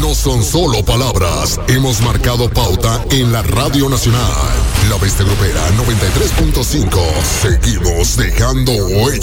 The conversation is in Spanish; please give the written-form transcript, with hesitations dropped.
no son solo palabras. Hemos marcado pauta en la Radio Nacional. La Bestia Grupera 93.5. Seguimos dejando huella.